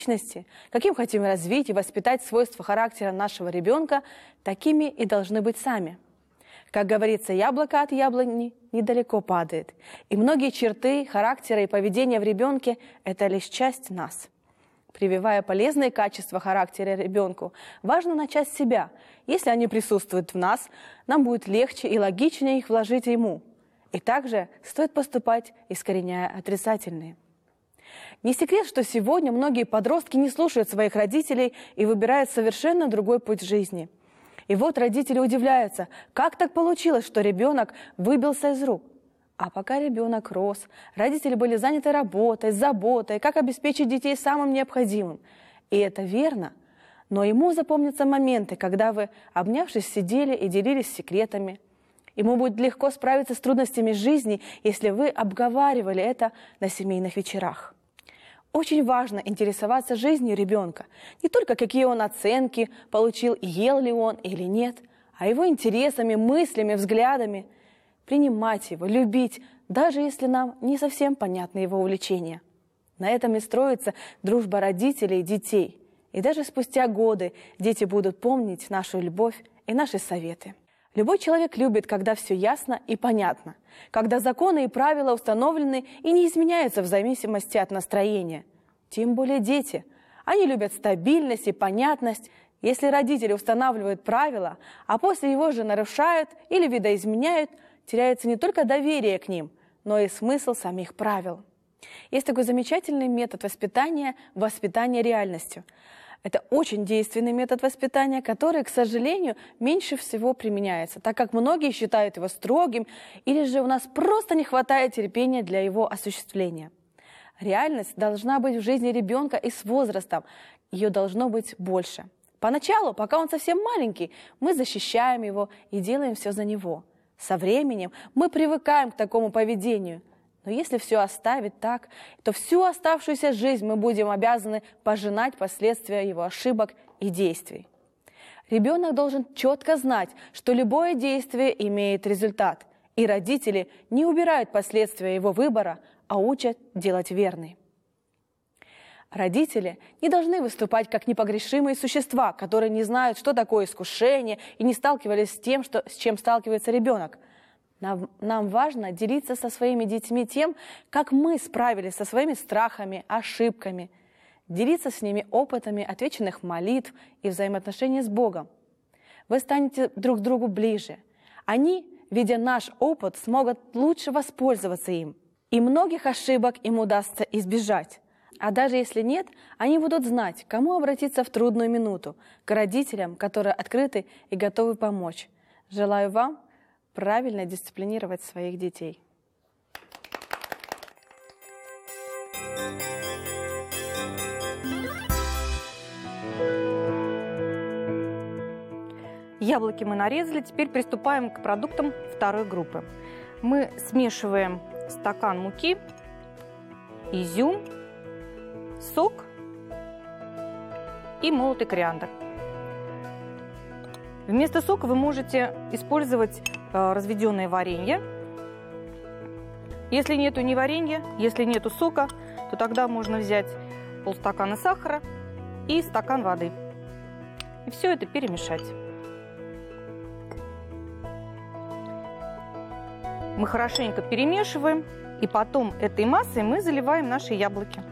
личности, каким хотим развить и воспитать свойства характера нашего ребенка, такими и должны быть сами. Как говорится, яблоко от яблони недалеко падает. И многие черты характера и поведения в ребенке – это лишь часть нас. Прививая полезные качества характера ребенку, важно начать с себя. Если они присутствуют в нас, нам будет легче и логичнее их вложить ему. И также стоит поступать, искореняя отрицательные. Не секрет, что сегодня многие подростки не слушают своих родителей и выбирают совершенно другой путь жизни. И вот родители удивляются, как так получилось, что ребенок выбился из рук. А пока ребенок рос, родители были заняты работой, заботой, как обеспечить детей самым необходимым. И это верно. Но ему запомнятся моменты, когда вы, обнявшись, сидели и делились секретами. Ему будет легко справиться с трудностями жизни, если вы обговаривали это на семейных вечерах. Очень важно интересоваться жизнью ребенка. Не только какие он оценки получил, ел ли он или нет, а его интересами, мыслями, взглядами. Принимать его, любить, даже если нам не совсем понятны его увлечения. На этом и строится дружба родителей и детей. И даже спустя годы дети будут помнить нашу любовь и наши советы. Любой человек любит, когда все ясно и понятно, когда законы и правила установлены и не изменяются в зависимости от настроения. Тем более дети. Они любят стабильность и понятность. Если родители устанавливают правила, а после его же нарушают или видоизменяют, теряется не только доверие к ним, но и смысл самих правил. Есть такой замечательный метод воспитания – воспитание реальностью. Это очень действенный метод воспитания, который, к сожалению, меньше всего применяется, так как многие считают его строгим, или же у нас просто не хватает терпения для его осуществления. Реальность должна быть в жизни ребенка и с возрастом, ее должно быть больше. Поначалу, пока он совсем маленький, мы защищаем его и делаем все за него. Со временем мы привыкаем к такому поведению. Но если все оставить так, то всю оставшуюся жизнь мы будем обязаны пожинать последствия его ошибок и действий. Ребенок должен четко знать, что любое действие имеет результат, и родители не убирают последствия его выбора, а учат делать верный. Родители не должны выступать как непогрешимые существа, которые не знают, что такое искушение, и не сталкивались с тем, с чем сталкивается ребенок. Нам важно делиться со своими детьми тем, как мы справились со своими страхами, ошибками, делиться с ними опытами отвеченных молитв и взаимоотношений с Богом. Вы станете друг другу ближе. Они, видя наш опыт, смогут лучше воспользоваться им. И многих ошибок им удастся избежать. А даже если нет, они будут знать, к кому обратиться в трудную минуту, к родителям, которые открыты и готовы помочь. Желаю вам правильно дисциплинировать своих детей. Яблоки мы нарезали, теперь приступаем к продуктам второй группы. Мы смешиваем стакан муки, изюм, сок и молотый кориандр. Вместо сока вы можете использовать разведенное варенье. Если нету ни варенья, если нету сока, то тогда можно взять полстакана сахара и стакан воды. И все это перемешать. Мы хорошенько перемешиваем, и потом этой массой мы заливаем наши яблоки.